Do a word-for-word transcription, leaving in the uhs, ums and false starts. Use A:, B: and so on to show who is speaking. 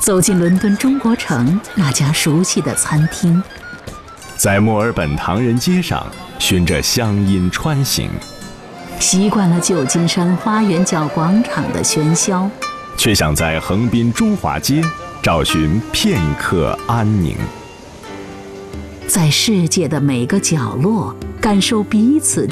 A: 走进伦敦中国城那家熟悉的餐厅，
B: 在墨尔本唐人街上循着乡音穿行，
A: 习惯了旧金山花园角广场的喧嚣，
B: 却想在横滨中华街找寻片刻安宁。
A: 在世界的每个角落感受彼此